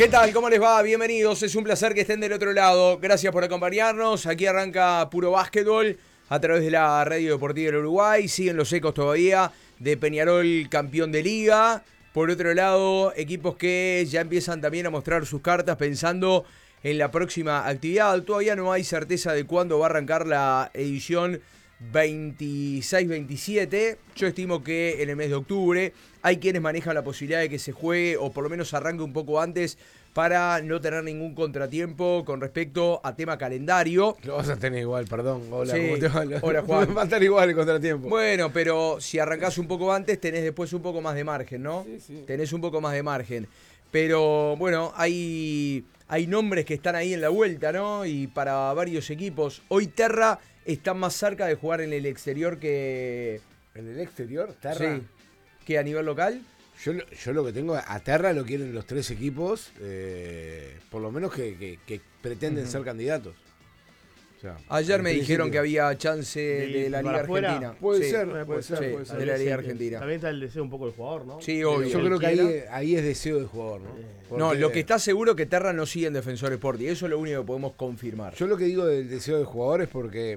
¿Qué tal? ¿Cómo les va? Bienvenidos. Es un placer que estén del otro lado. Gracias por acompañarnos. Aquí arranca Puro Básquetbol a través de la Radio Deportiva del Uruguay. Siguen los ecos todavía de Peñarol, campeón de liga. Por otro lado, equipos que ya empiezan también a mostrar sus cartas pensando en la próxima actividad. Todavía no hay certeza de cuándo va a arrancar la edición 26-27. Yo estimo que en el mes de octubre. Hay quienes manejan la posibilidad de que se juegue o por lo menos arranque un poco antes para no tener ningún contratiempo con respecto a tema calendario. Lo vas a tener igual, perdón. Hola, Sí. ¿cómo te va? Hola, Juan. Va a estar igual el contratiempo. Bueno, pero si arrancás un poco antes tenés después un poco más de margen, ¿no? Sí. Tenés un poco más de margen. Pero bueno, hay nombres que están ahí en la vuelta, ¿no? Y para varios equipos. Hoy Terra está más cerca de jugar en el exterior que... ¿En el exterior? ¿Terra? Sí. ¿Que a nivel local? Yo lo que tengo, a Terra lo quieren los tres equipos, por lo menos que pretenden ser candidatos. O sea, ayer me dijeron que había chance de la Liga Argentina. Puede Sí. ser. De la Liga Argentina. También está el deseo un poco del jugador, ¿no? Sí, obvio. Yo creo que ahí es deseo del jugador, ¿no? No, Porque lo que está seguro que Terra no sigue en Defensor Sporting. Eso es lo único que podemos confirmar. yo lo que digo del deseo del jugador es porque,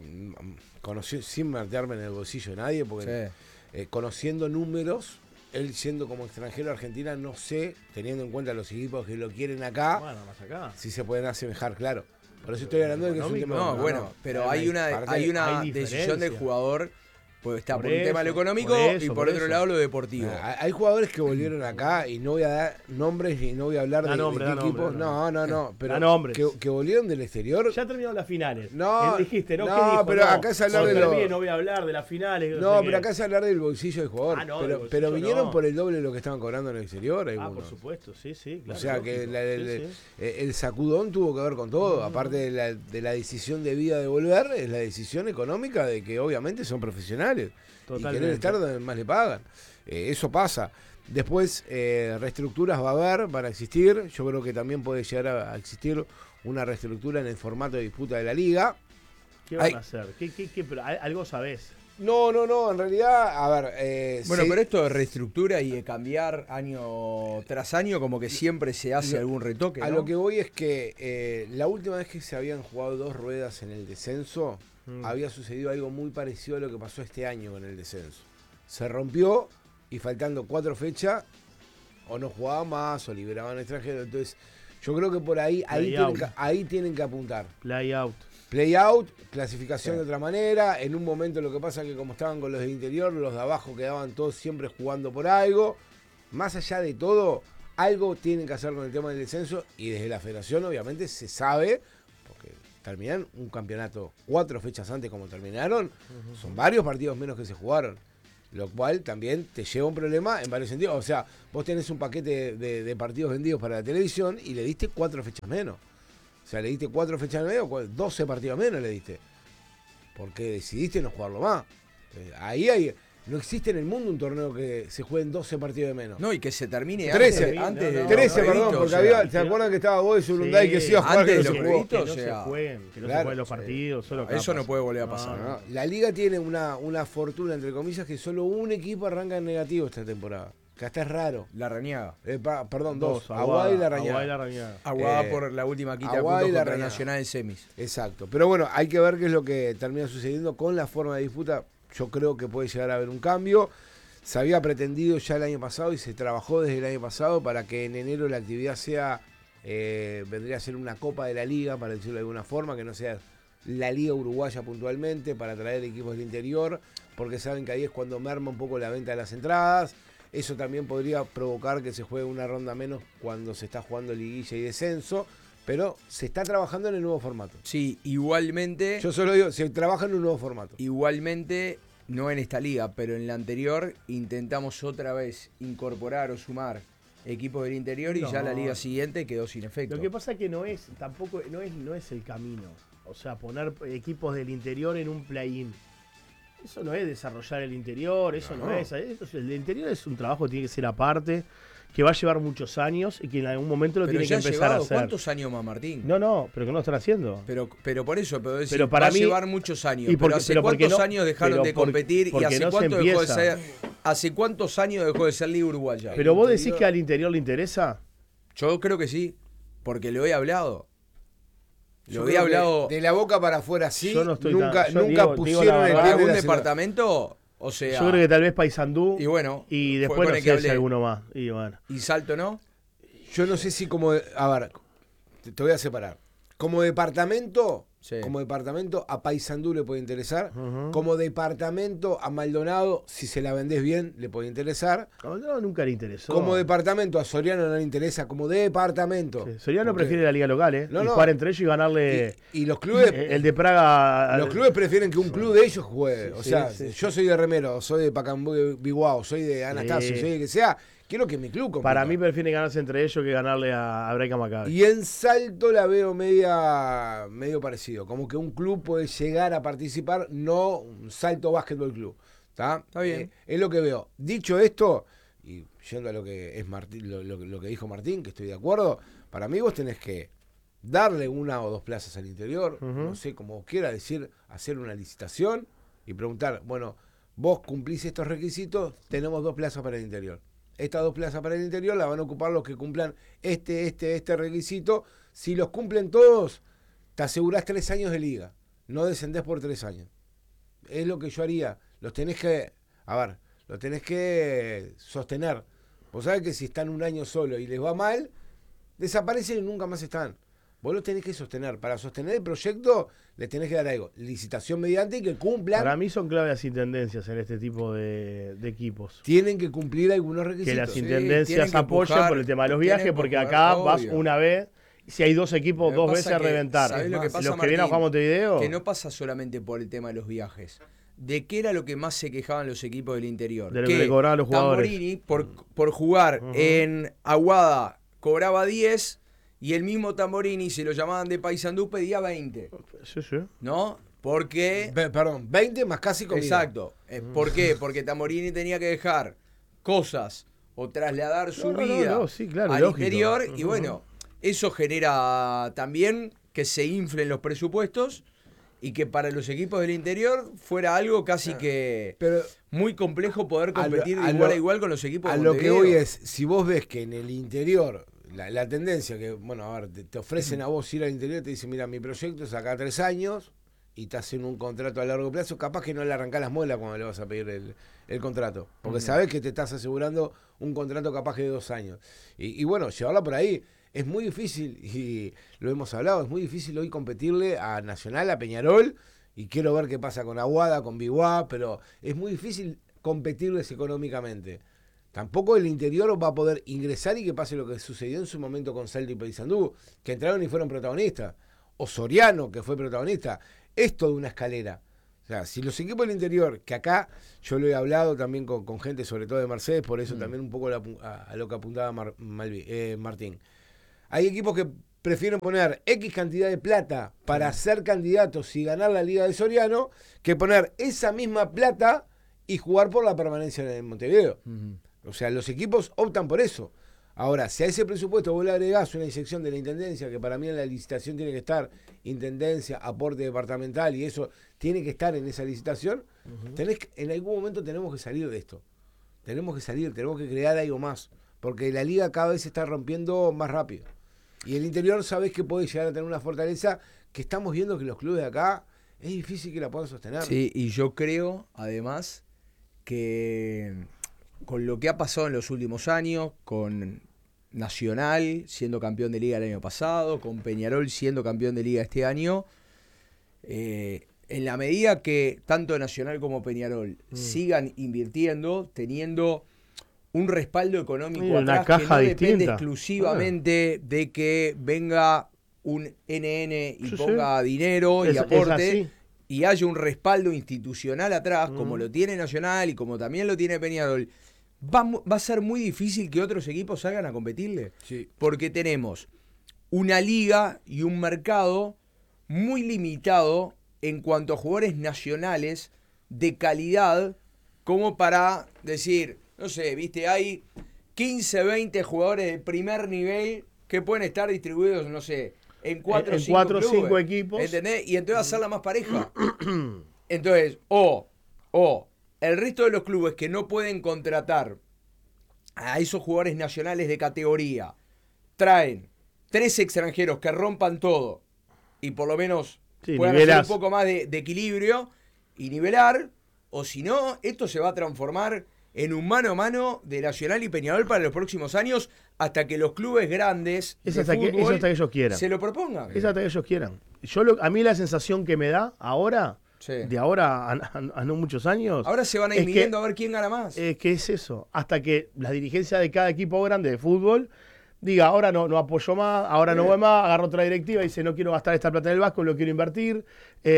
sin meterme en el bolsillo de nadie, porque conociendo números, él siendo como extranjero a Argentina, no sé, teniendo en cuenta los equipos que lo quieren acá, Bueno, más acá. si se pueden asemejar, claro. Por eso estoy hablando de que es un tema... Pero hay una hay decisión del diferencia. jugador, pues está por un Por tema eso, lo económico por eso, y por por otro eso. lado lo deportivo. Hay jugadores que volvieron acá y no voy a dar nombres ni no voy a hablar de nombre, qué da nombre, equipos. da nombre. No, pero Da nombres. que volvieron del exterior. Ya terminaron las finales. No, Dijiste, ¿no? no, ¿Qué dijo? pero acá es hablar cuando de lo- termine no voy a hablar de las finales. No, sé pero qué. acá es hablar del bolsillo del jugador. Ah, no, del pero bolsillo vinieron no. por el doble de lo que estaban cobrando en el exterior. Ah, algunos. por supuesto, sí, O claro. sea que lógico. Sí. el sacudón tuvo que ver con todo. Aparte de la decisión de vida de volver, es la decisión económica de que obviamente son profesionales. Y Totalmente. quieren estar donde más le pagan. Eso pasa. Después, reestructuras va a haber, van a existir. Yo creo que también puede llegar a existir una reestructura en el formato de disputa de la liga. ¿Qué van a hacer? Pero algo sabés. No, en realidad, a ver... Pero esto de reestructura y de cambiar año tras año, como que siempre se hace algún retoque, ¿no? A lo que voy es que la última vez que se habían jugado 2 ruedas en el descenso, había sucedido algo muy parecido a lo que pasó este año con el descenso. Se rompió y faltando 4 fechas, o no jugaban más, o liberaban extranjeros. Entonces, yo creo que por ahí tienen que apuntar. Play out. Play out, clasificación de otra manera. En un momento lo que pasa es que como estaban con los del interior, los de abajo quedaban todos siempre jugando por algo. Más allá de todo, algo tienen que hacer con el tema del descenso y desde la federación obviamente se sabe, porque terminan un campeonato 4 fechas antes como terminaron, son varios partidos menos que se jugaron. Lo cual también te lleva un problema en varios sentidos. O sea, vos tenés un paquete de partidos vendidos para la televisión y le diste 4 fechas menos. O sea, le diste 4 fechas menos, 12 partidos menos le diste. Porque decidiste no jugarlo más. No existe en el mundo un torneo que se jueguen 12 partidos de menos. No, y que se termine 13, antes de 13, los perdón, previstos, porque o sea, había, ¿se acuerdan que estaba vos de Surunday que se iba a jugar antes que de no los se jugó? previstos, Que no o sea, se jueguen, que no se claro, jueguen los partidos. Solo eso no capas. puede volver a pasar. No, la liga tiene una fortuna, entre comillas, que solo un equipo arranca en negativo esta temporada. Que hasta es raro. La Rañaga. Perdón, dos. Aguada Aguada y la Rañada. Rañada. Aguada por la última quita de Aguada puntos y la contra Rañada. Nacional en semis. Exacto. Pero bueno, hay que ver qué es lo que termina sucediendo con la forma de disputa. Yo creo que puede llegar a haber un cambio. Se había pretendido ya el año pasado y se trabajó desde el año pasado para que en enero la actividad vendría a ser una Copa de la Liga, para decirlo de alguna forma, que no sea la Liga Uruguaya puntualmente, para traer equipos del interior, porque saben que ahí es cuando merma un poco la venta de las entradas. Eso también podría provocar que se juegue una ronda menos cuando se está jugando liguilla y descenso, pero se está trabajando en el nuevo formato. Sí, igualmente. Yo solo digo, se trabaja en un nuevo formato. Igualmente, no en esta liga, pero en la anterior intentamos otra vez incorporar o sumar equipos del interior y No. ya la liga siguiente quedó sin efecto. Lo que pasa es que no es el camino. O sea, poner equipos del interior en un play-in. Eso no es desarrollar el interior, eso no es. El interior es un trabajo que tiene que ser aparte, que va a llevar muchos años y que en algún momento lo pero tiene ya que empezar a hacer. ¿Cuántos años más, Martín? No, pero que no lo están haciendo. Pero por eso, Pero para va mí- a llevar muchos años. y porque- pero ¿hace pero porque cuántos no- años dejaron pero de porque- competir y porque hace no se cuánto dejó de empieza. ser? ¿Hace cuántos años dejó de ser Liga Uruguaya? Pero vos decís que al interior le interesa. Yo creo que sí. Porque lo he hablado. Yo Lo he creo que hablado. de la boca para afuera sí, Yo no estoy nunca, tan- yo nunca digo la pusieron verdad. el ¿Para pie de algún la ciudad. departamento? O sea. Yo creo que tal vez Paysandú Y bueno. y fue después con no el que sé si hablé. alguno más. Y bueno. ¿Y Salto no? Yo no sé si como... A ver, te voy a separar. Como departamento, Sí. a Paysandú le puede interesar. Ujú. Como departamento a Maldonado, si se la vendés bien, le puede interesar. A Maldonado nunca le interesó. Como departamento a Soriano no le interesa. Como departamento. Sí, Soriano Porque- prefiere la liga local, No, y no. jugar entre ellos y ganarle Y los clubes... el de Praga. Los clubes prefieren que un club de ellos juegue. Sí, O sea, sí, yo soy de Remero, soy de Pacambú, Biguao, soy de Anastasio, Sí. soy de que sea. Quiero que mi club compita. Para mí prefieren ganarse entre ellos que ganarle a Breca Maccabi. Y en Salto la veo medio parecido. Como que un club puede llegar a participar, no un Salto Básquetbol Club. Está bien. Es lo que veo. Dicho esto, y yendo a lo que es Martín, lo que dijo Martín, que estoy de acuerdo, para mí vos tenés que darle una o dos plazas al interior, Ujú. no sé, como quiera decir, hacer una licitación y preguntar, bueno, vos cumplís estos requisitos, tenemos 2 plazas para el interior. Estas 2 plazas para el interior las van a ocupar los que cumplan este requisito. Si los cumplen todos, te asegurás 3 años de liga. No descendés por 3 años. Es lo que yo haría. Los tenés que sostener. Vos sabés que si están un año solo y les va mal, desaparecen y nunca más están. Vos los tenés que sostener. Para sostener el proyecto, le tenés que dar algo. Licitación mediante y que cumplan. Para mí son clave las intendencias en este tipo de equipos. Tienen que cumplir algunos Que requisitos. las Sí, intendencias tienen que apoyen empujar, por el tema de los tienen viajes, que porque empujar, acá vas obvio. una vez. Si hay 2 equipos, Lo que 2 pasa veces a que, reventar. ¿sabés lo que pasa, Los que vienen a Martín? jugar a Montevideo. Que no pasa solamente por el tema de los viajes. ¿De qué era lo que más se quejaban los equipos del interior? De lo que le cobraban los jugadores. Tamborini, por jugar en Aguada, cobraba 10 y el mismo Tamborini, se lo llamaban de Paysandú, pedía 20. Sí, sí. ¿No? Porque... Perdón, 20 más casi comida. Exacto. ¿Por qué? Porque Tamborini tenía que dejar cosas o trasladar su No, vida sí, claro, al lógico. interior y Ujú. bueno, eso genera también que se inflen los presupuestos y que para los equipos del interior fuera algo casi que Pero muy complejo poder A lo- competir de a igual lo- a igual con los equipos de a lo que Montevideo. voy es, si vos ves que en el interior, la tendencia que, bueno, a ver, te ofrecen a vos ir al interior, te dicen, mira, mi proyecto es acá 3 años y te hacen un contrato a largo plazo, capaz que no le arrancás las muelas cuando le vas a pedir el contrato, porque sabés que te estás asegurando un contrato capaz que de 2 años. Y bueno, llevarla por ahí es muy difícil, y lo hemos hablado, es muy difícil hoy competirle a Nacional, a Peñarol, y quiero ver qué pasa con Aguada, con Biguá, pero es muy difícil competirles económicamente. Tampoco el interior va a poder ingresar y que pase lo que sucedió en su momento con Salto y Paysandú, que entraron y fueron protagonistas. O Soriano, que fue protagonista. Es toda una escalera. O sea, si los equipos del interior, que acá yo lo he hablado también con gente, sobre todo de Mercedes, por eso también un poco a lo que apuntaba Martín. Hay equipos que prefieren poner X cantidad de plata para ser candidatos y ganar la Liga de Soriano, que poner esa misma plata y jugar por la permanencia en Montevideo. O sea, los equipos optan por eso. Ahora, si a ese presupuesto vos le agregás una inyección de la Intendencia, que para mí en la licitación tiene que estar Intendencia, aporte departamental, y eso tiene que estar en esa licitación, en algún momento tenemos que salir de esto. Tenemos que crear algo más, porque la liga cada vez se está rompiendo más rápido. Y el interior sabés que puede llegar a tener una fortaleza que estamos viendo que los clubes de acá es difícil que la puedan sostener. Sí, y yo creo, además, que con lo que ha pasado en los últimos años, con Nacional siendo campeón de liga el año pasado, con Peñarol siendo campeón de liga este año, en la medida que tanto Nacional como Peñarol sigan invirtiendo, teniendo un respaldo económico Una atrás que caja no depende distinta. exclusivamente de que venga un NN y Sí, ponga dinero y Es aporte, así. y haya un respaldo institucional atrás, como lo tiene Nacional y como también lo tiene Peñarol, va a ser muy difícil que otros equipos salgan a competirle. Sí. Porque tenemos una liga y un mercado muy limitado en cuanto a jugadores nacionales de calidad, como para decir, no sé, viste, hay 15, 20 jugadores de primer nivel que pueden estar distribuidos, no sé, en 4 o 5 cuatro o clubes, 5 equipos. ¿entendés? Y entonces hacerla más pareja. Entonces, o el resto de los clubes que no pueden contratar a esos jugadores nacionales de categoría, traen 3 extranjeros que rompan todo y por lo menos Sí, puedan hacer nivelás. un poco más de equilibrio y nivelar, o si no, esto se va a transformar en un mano a mano de Nacional y Peñarol para los próximos años hasta que los clubes grandes Es de hasta que fútbol ellos quieran. se lo propongan. Es hasta que ellos quieran. A mí la sensación que me da ahora, Sí. de ahora a no muchos años, Ahora se van a ir es midiendo a ver quién gana más. que es eso. Hasta que la dirigencia de cada equipo grande de fútbol diga, ahora no apoyo más, ahora no voy más, agarro otra directiva y dice, no quiero gastar esta plata en el Vasco, lo quiero invertir.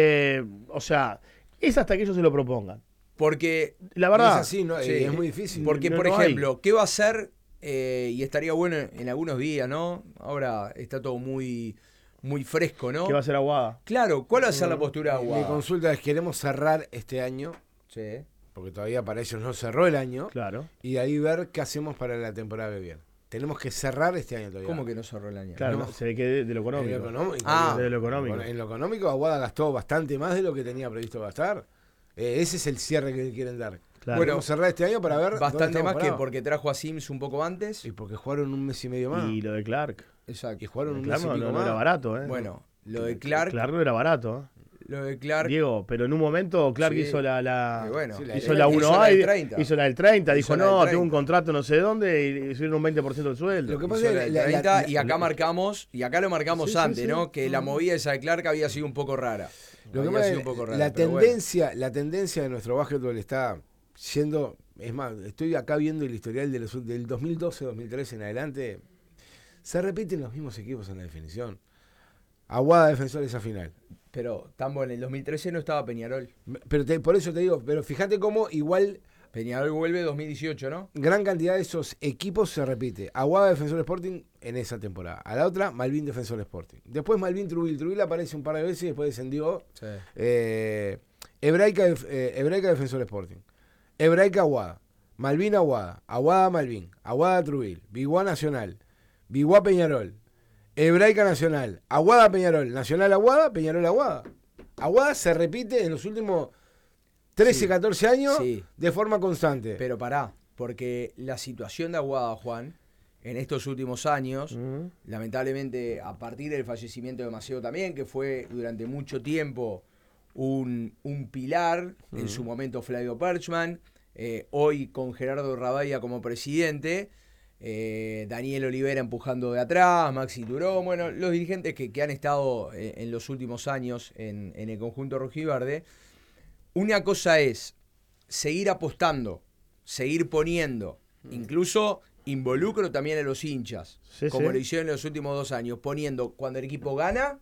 O sea, es hasta que ellos se lo propongan. Porque La Y verdad, es así, ¿no? Sí. Es muy difícil. Porque, No, por no hay. ejemplo, ¿qué va a hacer? Y estaría bueno en algunos días, ¿no? Ahora está todo muy, muy fresco, ¿no? ¿qué va a ser Aguada? Claro, ¿cuál va a ser la postura de Mi Aguada? consulta es, queremos cerrar este año, Sí. porque todavía para ellos no cerró el año, Claro. y de ahí ver qué hacemos para la temporada que viene. Tenemos que cerrar este año todavía. ¿Cómo que no cerró el año? Claro, No. se ve que de lo En económico. lo económico. Ah. De lo económico. En lo económico, Aguada gastó bastante más de lo que tenía previsto gastar. Ese es el cierre que quieren dar. Claro. Bueno, Queremos cerrar este año para ver. dónde Bastante estamos más que parados. porque trajo a Sims un poco antes. Y porque jugaron un mes y medio más. Y lo de Clark. Exacto. Y jugaron un Clark mes y no, pico no más. era barato, ¿eh? Bueno, lo de Clark. Clark no era barato, ¿eh? Lo de Clark. Diego, pero en un momento Clark Sí. hizo la Y bueno, Sí, hizo la 1A, hizo la del 30. hizo la del 30, dijo, Hizo la del no, 30. tengo un contrato no sé dónde, y subieron un 20% del sueldo. Lo que Hizo pasa la es del que 30, y acá marcamos, y acá lo marcamos Sí, sí, antes, sí. ¿no? Que la movida esa de Clark había sido un poco rara. Lo que Había pasa sido es un poco rara, la pero tendencia de nuestro básquetbol está siendo, es más, estoy acá viendo el historial del 2012-2013 en adelante, se repiten los mismos equipos en la definición. Aguada Defensores a final. Pero Tambo en el 2013 no estaba Peñarol. Pero por eso te digo, pero fíjate cómo igual Peñarol vuelve 2018, ¿no? gran cantidad de esos equipos se repite. Aguada Defensor Sporting en esa temporada. A la otra, Malvin Defensor Sporting. Después Malvin Trubil. Trubil aparece un par de veces y después descendió. Sí. Hebraica Defensor Sporting. Hebraica Aguada. Malvin Aguada. Aguada Malvin. Aguada Trubil. Biguá Nacional. Biguá Peñarol. Hebraica Nacional. Aguada Peñarol. Nacional Aguada. Peñarol Aguada. Aguada se repite en los últimos 13, Sí. 14 años Sí. de forma constante. Pero pará, porque la situación de Aguada, Juan, en estos últimos años, Ujú. lamentablemente a partir del fallecimiento de Maceo también, que fue durante mucho tiempo un pilar, en su momento Flavio Perchman, hoy con Gerardo Rabaya como presidente, Daniel Olivera empujando de atrás, Maxi Turón, bueno, los dirigentes que han estado en los últimos años en el conjunto rojiverde. Una cosa es seguir apostando, seguir poniendo, incluso involucro también a los hinchas, Sí, como sí. lo hicieron en los últimos 2 años, poniendo cuando el equipo gana,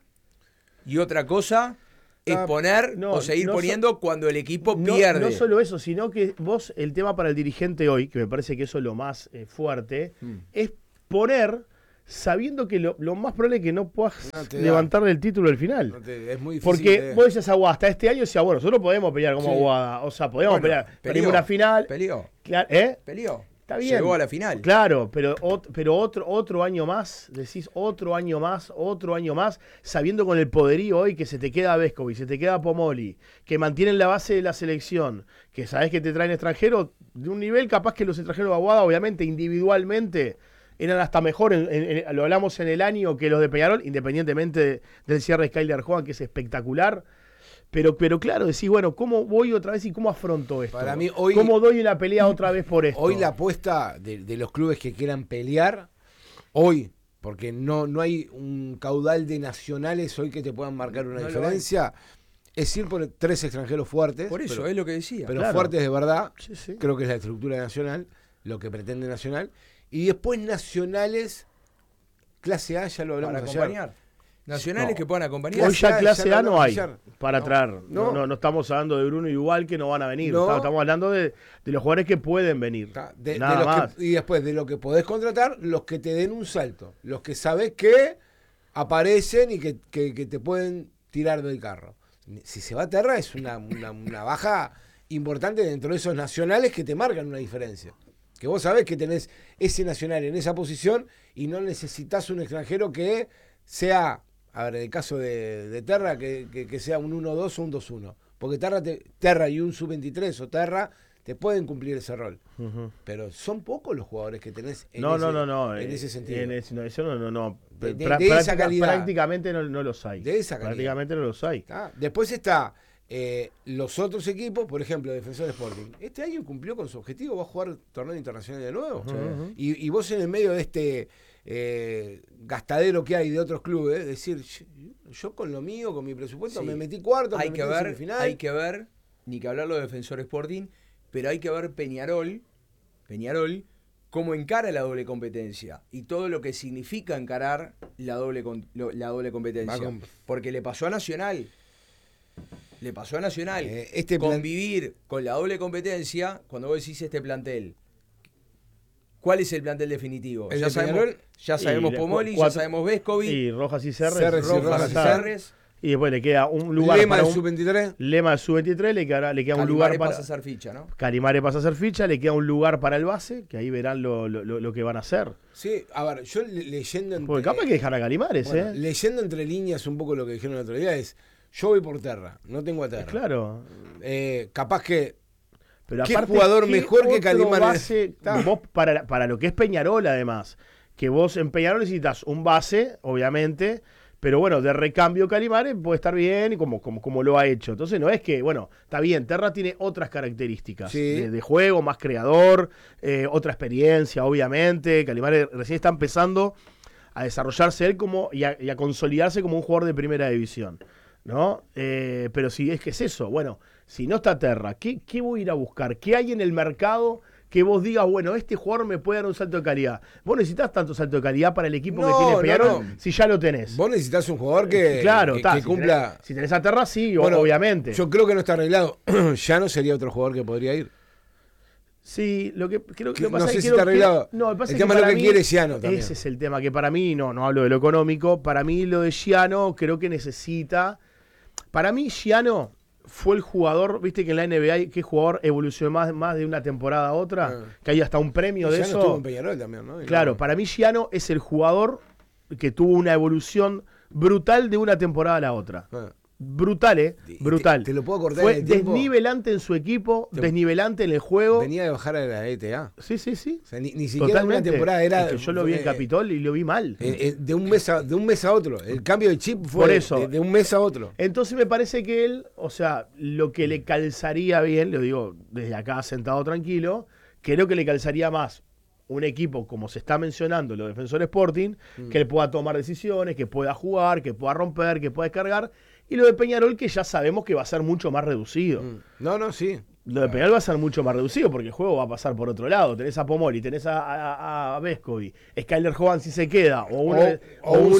y otra cosa es poner no, o seguir no so- poniendo cuando el equipo No, pierde. no solo eso, sino que vos, el tema para el dirigente hoy, que me parece que eso es lo más fuerte, es poner sabiendo que lo más probable es que no puedas No te da. levantarle el título al final. Es muy difícil. Porque vos decías Aguada, hasta este año decías, bueno, nosotros podemos pelear como Sí. Aguada, o sea, podemos Bueno, pelear, peleó, perdimos una final, Peleó, claro, peleó. Está bien. Llegó a la final. Claro, pero otro año más, decís otro año más, sabiendo con el poderío hoy que se te queda Vescovi, se te queda Pomoli, que mantienen la base de la selección, que sabés que te traen extranjeros de un nivel capaz que los extranjeros de Aguada, obviamente, individualmente, eran hasta mejor, lo hablamos en el año, que los de Peñarol, independientemente del cierre de Skyler Juan, que es espectacular. Pero claro, decís, bueno, ¿cómo voy otra vez y cómo afronto esto? Para mí, hoy- ¿Cómo doy una pelea otra vez por esto? Hoy la apuesta de los clubes que quieran pelear, hoy, porque no hay un caudal de nacionales hoy que te puedan marcar una No lo diferencia, es ir por 3 extranjeros fuertes. Por eso, pero, es lo que decía. pero claro. fuertes de verdad. Sí, sí. Creo que es la estructura de Nacional, lo que pretende Nacional. Y después nacionales, clase A, ya lo hablamos Para ayer. acompañar. Nacionales No. que puedan acompañar. Hoy ya ya clase lo A no hablamos hay ayer. para No, traer. no. No estamos hablando de Bruno y Igual que no van a venir. No. Estamos hablando de los jugadores que pueden venir. De Nada los más. y después de lo que podés contratar, los que te den un salto. Los que sabés que aparecen y que te pueden tirar del carro. Si se va a Terra es una baja importante dentro de esos nacionales que te marcan una diferencia. Que vos sabés que tenés ese nacional en esa posición y no necesitas un extranjero que sea, a ver, en el caso de Terra, que sea un 1-2 o un 2-1. Porque Terra y un sub-23 o Terra te pueden cumplir ese rol. Pero son pocos los jugadores que tenés en ese sentido. Eso no. De esa calidad. Prácticamente no los hay. De esa calidad. Prácticamente no los hay. Después está los otros equipos, por ejemplo, Defensor Sporting. Este año cumplió con su objetivo, va a jugar torneo internacional de nuevo. Y vos en el medio de este gastadero que hay de otros clubes, decir, yo con lo mío, con mi presupuesto, me metí cuarto, hay que ver, ni que hablar lo de Defensor Sporting, pero hay que ver Peñarol, cómo encara la doble competencia y todo lo que significa encarar la doble competencia. Porque le pasó a Nacional. Convivir con la doble competencia, cuando vos decís este plantel. ¿Cuál es el plantel definitivo? Ya sabemos Pomoli, ya sabemos Vescovi. Y Rojas y Serres. Y después le queda un lugar Lema del Sub-23. Lema del Sub-23, le queda un lugar para... pasa a hacer ficha, ¿no? Calimare pasa a hacer ficha, le queda un lugar para el base, que ahí verán lo que van a hacer. Sí, a ver, yo leyendo... Porque capaz hay que dejar a Calimares, leyendo entre líneas un poco lo que dijeron el otro día es, yo voy por Terra, no tengo a Terra. Claro. Capaz que... Pero ¿qué aparte, jugador mejor que Calimares? Vos para lo que es Peñarol, además, que vos en Peñarol necesitas un base, obviamente, pero bueno, de recambio Calimares puede estar bien y como lo ha hecho. Entonces no es que, bueno, está bien, Terra tiene otras características de juego, más creador, otra experiencia, obviamente. Calimares recién está empezando a desarrollarse él y a consolidarse como un jugador de primera división, ¿no? Pero si es que es eso, bueno, si no está Terra, ¿qué voy a ir a buscar? ¿Qué hay en el mercado que vos digas, bueno, este jugador me puede dar un salto de calidad? Vos necesitas tanto salto de calidad para el equipo que tiene Peñarol, si ya lo tenés. Vos necesitas un jugador que cumpla... Si tenés a Terra, sí, bueno, obviamente. Yo creo que no está arreglado. Ya no sería otro jugador que podría ir. Sí, lo que creo que no sé si está arreglado. El tema es lo que quiere Giano también. Ese es el tema, que para mí, no hablo de lo económico, para mí lo de Giano creo que necesita... Para mí Giano fue el jugador, viste que en la NBA, ¿qué jugador evolucionó más de una temporada a otra? Que hay hasta un premio de eso. Estuvo en Peñarol también, ¿no? Claro, para mí Giano es el jugador que tuvo una evolución brutal de una temporada a la otra. Brutal, brutal. Te lo puedo cortar. Fue desnivelante en su equipo, desnivelante en el juego. Venía de bajar a la ETA. Sí. O sea, ni siquiera una temporada era. Es que yo lo vi en Capitol y lo vi mal. De un mes a otro. El cambio de chip fue por eso, de un mes a otro. Entonces me parece que él, o sea, lo que le calzaría bien, lo digo desde acá sentado tranquilo, creo que le calzaría más un equipo como se está mencionando, los Defensor Sporting, que él pueda tomar decisiones, que pueda jugar, que pueda romper, que pueda descargar. Y lo de Peñarol, que ya sabemos que va a ser mucho más reducido. Sí. Lo de Peñarol va a ser mucho más reducido porque el juego va a pasar por otro lado. Tenés a Pomoli, tenés a Vescovi, Skyler Hogan si se queda, o un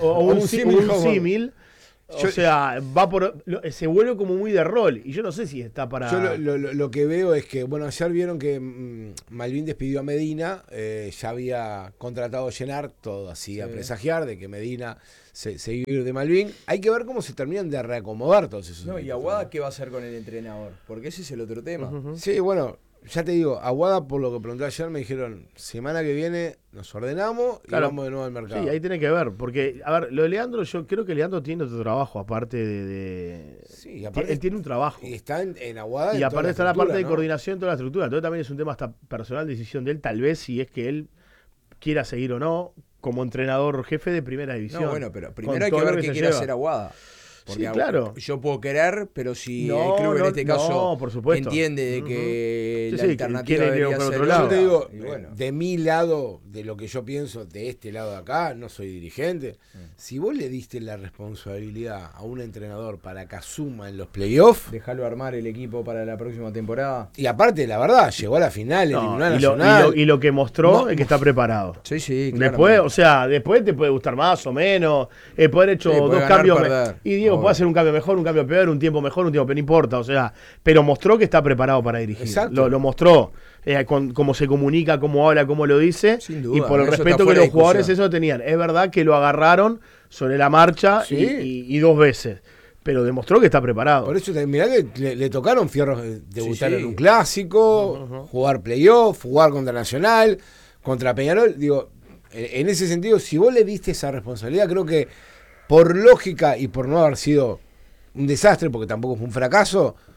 símil. O sea, se vuelve como muy de rol. Y yo no sé si está para... Yo lo que veo es que, bueno, ayer vieron que Malvin despidió a Medina, ya había contratado a Llenar, todo así a presagiar de que Medina se iba a ir de Malvin. Hay que ver cómo se terminan de reacomodar todos esos. No, y Aguada, ¿qué va a hacer con el entrenador? Porque ese es el otro tema. Sí, bueno, ya te digo, Aguada, por lo que pregunté ayer, me dijeron, semana que viene nos ordenamos y vamos de nuevo al mercado. Sí, ahí tiene que ver, porque, a ver, lo de Leandro, yo creo que Leandro tiene otro trabajo, aparte de... Sí, aparte, él tiene un trabajo. Y está en Aguada. Y aparte está la parte de coordinación, toda la estructura. Entonces también es un tema hasta personal, decisión de él, tal vez si es que él quiera seguir o no como entrenador jefe de primera división. No, bueno, pero primero hay que ver qué quiere hacer Aguada. Porque sí, claro. Yo puedo querer, pero si el club en este caso por supuesto, entiende de que la alternativa debería ser otro lado. Yo te digo, de mi lado, de lo que yo pienso, de este lado de acá, no soy dirigente. Si vos le diste la responsabilidad a un entrenador para que asuma en los playoffs, dejarlo armar el equipo para la próxima temporada. Y aparte, la verdad, llegó a la final, eliminó a Nacional. Y lo que mostró es que está preparado. Sí, después, o sea, después te puede gustar más o menos, poder hecho dos cambios. Y Diego puede hacer un cambio mejor, un cambio peor, un tiempo mejor, un tiempo peor, no importa, o sea, pero mostró que está preparado para dirigir. Lo mostró, cómo se comunica, cómo habla, cómo lo dice, sin duda, y por el respeto que los jugadores eso tenían. Es verdad que lo agarraron sobre la marcha y dos veces, pero demostró que está preparado. Por eso, mirá que le tocaron fierros debutar en un clásico, jugar playoff, jugar contra Nacional, contra Peñarol. Digo, en ese sentido, si vos le diste esa responsabilidad, creo que por lógica y por no haber sido un desastre, porque tampoco fue un fracaso,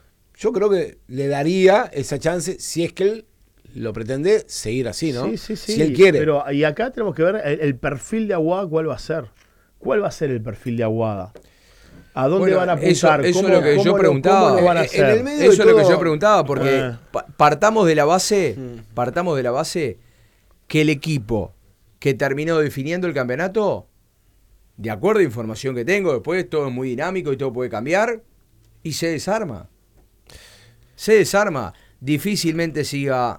yo creo que le daría esa chance si es que él lo pretende seguir así, ¿no? Sí. Si él quiere. Pero y acá tenemos que ver el perfil de Aguada, ¿cuál va a ser? ¿Cuál va a ser el perfil de Aguada? ¿A dónde van a apuntar? Eso es lo que yo preguntaba. ¿Cómo lo van a hacer? En el medio Eso de es lo que todo- yo preguntaba, porque partamos de la base que el equipo que terminó definiendo el campeonato, de acuerdo a información que tengo, después todo es muy dinámico y todo puede cambiar, y se desarma. Se desarma. Difícilmente siga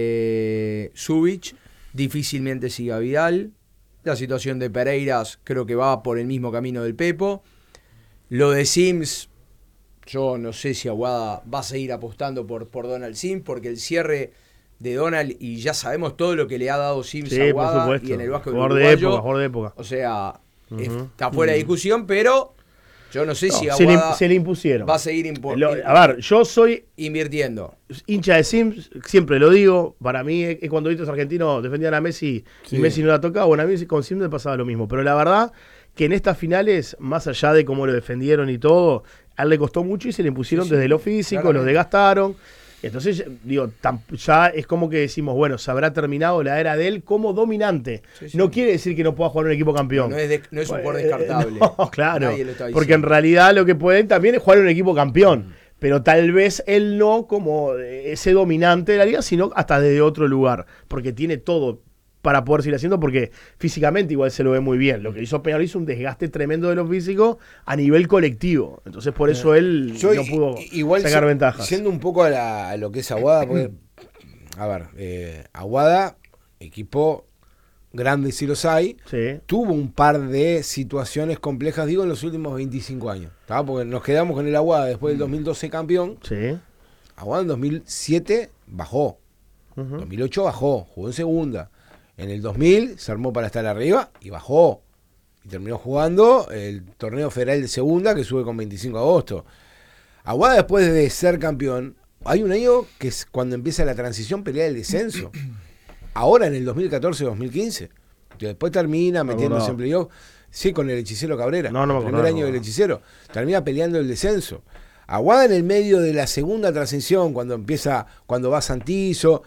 Subic, difícilmente siga Vidal. La situación de Pereiras creo que va por el mismo camino del Pepo. Lo de Sims, yo no sé si Aguada va a seguir apostando por Donald Sims, porque el cierre de Donald, y ya sabemos todo lo que le ha dado Sims Sí, a por Aguada supuesto. y en el básquet Jugador de uruguayo. época, jugador de época. O sea, Ujú. está fuera de discusión, pero yo no sé No, si se Aguada le impusieron. va a seguir A ver, yo soy invirtiendo. hincha de Sims, siempre lo digo. Para mí, cuando estos argentinos defendían a Messi Sí. y Messi no la tocaba, bueno, a mí con Sims me pasaba lo mismo. Pero la verdad que en estas finales, más allá de cómo lo defendieron y todo, a él le costó mucho y se le impusieron Sí, sí, desde lo físico, claramente. los desgastaron. Entonces, digo, ya es como que decimos, bueno, se habrá terminado la era de él como dominante. Sí, sí. No quiere decir que no pueda jugar en un equipo campeón. No es un jugador Eh, descartable. no, claro. Nadie lo está Porque en diciendo. realidad lo que pueden también es jugar en un equipo campeón. Pero tal vez él no como ese dominante de la liga, sino hasta desde otro lugar. Porque tiene todo para poder seguir haciendo, porque físicamente igual se lo ve muy bien. Lo que hizo Peñarol hizo un desgaste tremendo de los físicos a nivel colectivo. Entonces por eso él Yo no pudo igual sacar ventajas. Siendo un poco a lo que es Aguada, porque, a ver, Aguada, equipo grande si los hay, Sí, tuvo un par de situaciones complejas, digo, en los últimos 25 años. ¿Tá? Porque nos quedamos con el Aguada después del 2012 campeón. sí. Aguada en 2007 bajó. Ujú. 2008 bajó, jugó en segunda. En el 2000 se armó para estar arriba y bajó. Y terminó jugando el torneo federal de segunda que sube con 25 de agosto. Aguada, después de ser campeón, hay un año que es cuando empieza la transición, pelea el descenso. Ahora en el 2014-2015. Que después termina metiéndose en playoff. Sí, con el hechicero Cabrera. No me el acuerdo, primer no año me del acuerdo. hechicero. Termina peleando el descenso. Aguada en el medio de la segunda transición, cuando va Santizo,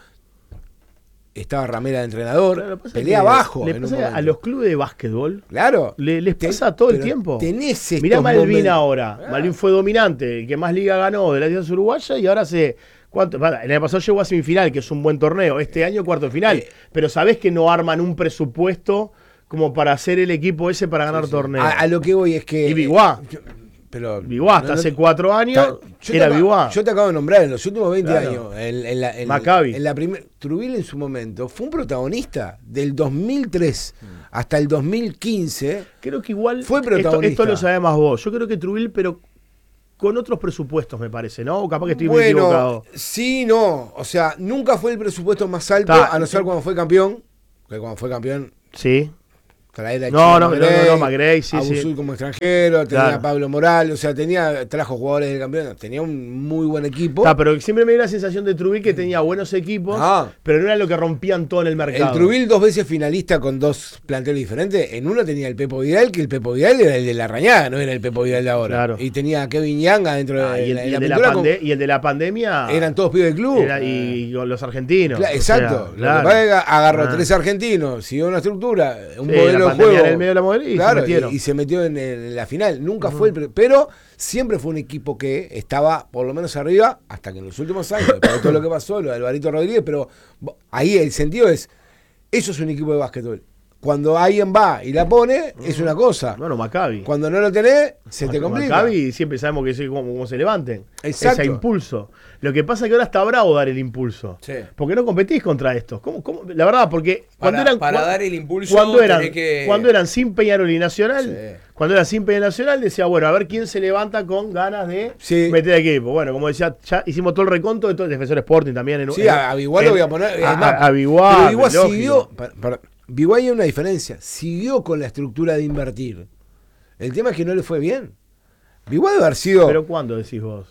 estaba Ramera de entrenador, Claro, lo que pasa es pelea que abajo. Le en un pasa a momento. los clubes de básquetbol. Claro. Les pasa todo el pero tiempo. Tenés estos Mirá Malvin momentos. ahora. Malvin fue dominante, el que más liga ganó de la liga uruguaya y ahora hace. ¿Cuánto? El año pasado llegó a semifinal, que es un buen torneo. Este año cuarto de final. Pero sabés que no arman un presupuesto como para hacer el equipo ese para ganar torneos. A lo que voy es que. Y Biguá. Pero Biguá, hasta hace 4 años yo era te Biguá. Yo te acabo de nombrar en los últimos 20 Claro. años. En Maccabi. la Trujillo en su momento fue un protagonista del 2003 hasta el 2015. Creo que igual. Fue protagonista. Esto lo sabés más vos. Yo creo que Trubil, pero con otros presupuestos, me parece, ¿no? O capaz que estoy muy equivocado. sí, no. O sea, nunca fue el presupuesto más alto, Ta- a no ser cuando fue campeón. Que cuando fue campeón, Sí. traer a No, Chino no, Magrey, sí, a sí. Busul como extranjero, tenía Claro. a Pablo Morales, o sea, trajo jugadores del campeón, tenía un muy buen equipo. Pero siempre me dio la sensación de Trubil que tenía buenos equipos, Ah. pero no era lo que rompían todo en el El mercado. Trubil 2 veces finalista con 2 planteles diferentes. En uno tenía el Pepo Vidal, que el Pepo Vidal era el de la Rañada, no era el Pepo Vidal de ahora. Claro. Y tenía a Kevin Yanga dentro de Y el, la y el de la pintura con- y el de la pandemia eran todos pibes del club. y con los argentinos. Claro, o sea, exacto. Lo claro. que pasa es que agarró Ah. 3 argentinos, siguió una estructura, un Sí, la modelo de pandemia juego. en el medio de la modelo y se Claro, metieron. y se metió en la final. Nunca fue pero siempre fue un equipo que estaba por lo menos arriba, hasta que en los últimos años, después de todo lo que pasó, lo de Alvarito Rodríguez, pero ahí el sentido es, eso es un equipo de básquetbol. Cuando alguien va y la pone, es una cosa. Bueno, Maccabi. Cuando no lo tenés, se te complica. Maccabi siempre sabemos que es cómo se levanten. Exacto. Ese impulso. Lo que pasa es que ahora está bravo dar el impulso. Sí. Porque no competís contra estos. ¿Cómo? La verdad, porque Para dar el impulso cuando eran, tenés que- cuando eran sin Peñarol y Nacional, Sí. cuando eran sin Peñarol y Nacional, decía, bueno, a ver quién se levanta con ganas de Sí. meter equipo. Bueno, como decía, ya hicimos todo el reconto de todo el Defensor Sporting también. Sí, a Biguá lo voy a poner. A Biguá, Pero Biguá lógico. siguió. Biguá hay una diferencia. Siguió con la estructura de invertir. El tema es que no le fue bien. Biguá debe haber sido. ¿Pero cuándo decís vos?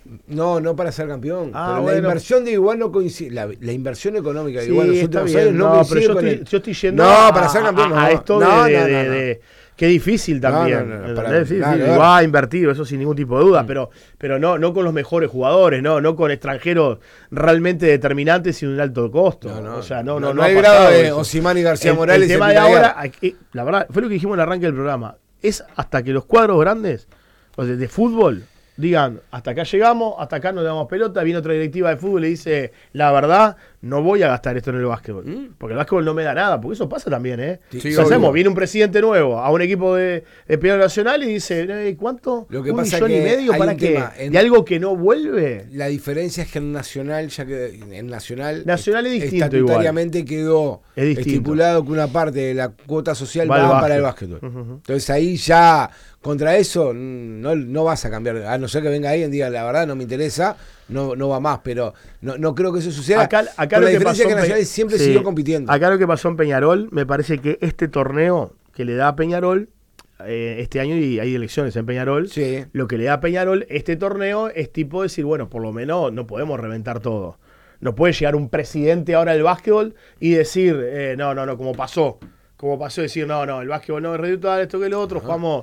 No para ser campeón. Ah, pero bueno. la inversión de Biguá no coincide. La inversión económica de Sí, Biguá en los está últimos bien. años no No, pero coincide yo con estoy, el. yo estoy yendo No, para ser campeón no. a esto No, de, no, de- no, no. de- Qué difícil también. Va invertido, eso sin ningún tipo de duda, pero no con los mejores jugadores, no con extranjeros realmente determinantes y un alto costo. O sea, no hay grado de Osimhen y García Morales. El tema de ahora, la verdad, fue lo que dijimos en el arranque del programa, es hasta que los cuadros grandes de fútbol digan, hasta acá llegamos, hasta acá nos damos pelota, viene otra directiva de fútbol y dice, la verdad, no voy a gastar esto en el básquetbol. Porque el básquetbol no me da nada, porque eso pasa también, ¿eh? Sí, viene un presidente nuevo a un equipo de Peñarol Nacional y dice, ¿cuánto? Lo que ¿1,5 pasa millones para qué? ¿De algo que no vuelve? La diferencia es que en Nacional, ya que en Nacional es distinto estatutariamente quedó estipulado que una parte de la cuota social va para el básquetbol. Entonces ahí ya, contra eso, no vas a cambiar. A no ser que venga alguien y diga, la verdad no me interesa, no va más, pero no creo que eso suceda. Acá la diferencia es que Nacional siempre siguió compitiendo. Acá lo que pasó en Peñarol, me parece que este torneo que le da a Peñarol, este año y hay elecciones en Peñarol, lo que le da a Peñarol este torneo es tipo decir, bueno, por lo menos no podemos reventar todo. No puede llegar un presidente ahora del básquetbol y decir, no, como pasó decir, no, el básquetbol no es redituable, esto que lo otro, jugamos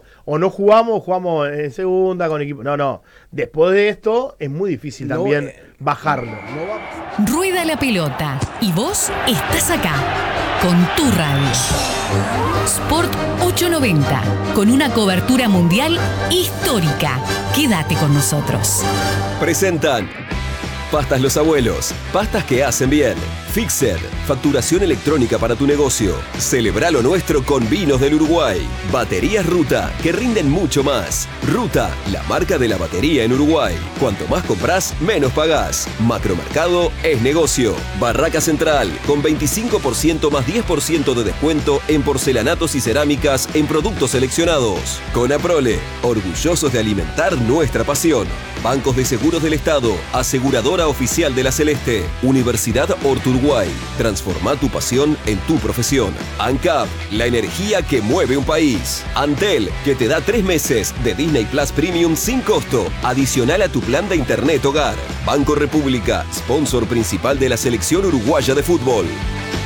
en segunda con equipo. No. Después de esto es muy difícil también bajarlo. Rueda la pelota y vos estás acá con tu radio. Sport 890, con una cobertura mundial histórica. Quédate con nosotros. Presentan Pastas Los Abuelos, pastas que hacen bien. Fixer, facturación electrónica para tu negocio. Celebra lo nuestro con vinos del Uruguay. Baterías Ruta, que rinden mucho más. Ruta, la marca de la batería en Uruguay. Cuanto más compras, menos pagás. Macromercado es negocio. Barraca Central, con 25% más 10% de descuento en porcelanatos y cerámicas en productos seleccionados. Conaprole, orgullosos de alimentar nuestra pasión. Bancos de Seguros del Estado, aseguradora oficial de la Celeste. Universidad Uruguay. Transforma tu pasión en tu profesión. ANCAP, la energía que mueve un país. Antel, que te da 3 meses de Disney Plus Premium sin costo, adicional a tu plan de internet hogar. Banco República, sponsor principal de la selección uruguaya de fútbol.